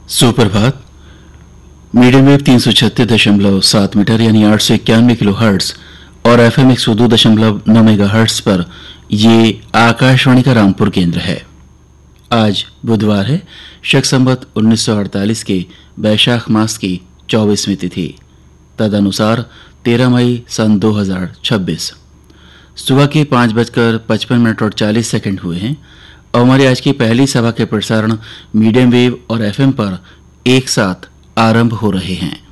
सुप्रभात। Medium wave 336.7 metre यानी 891 kilo hertz और FM 102.9 मेगा हर्ट्स पर ये आकाशवाणी का रामपुर केंद्र है। आज बुधवार है, शक संवत 1948 के वैशाख मास की 24वीं तिथि, तदनुसार 13 मई सन 2026। सुबह के 5:55 और 40 सेकंड हुए हैं और हमारी आज की पहली सभा के प्रसारण मीडियम वेव और FM पर एक साथ आरंभ हो रहे हैं।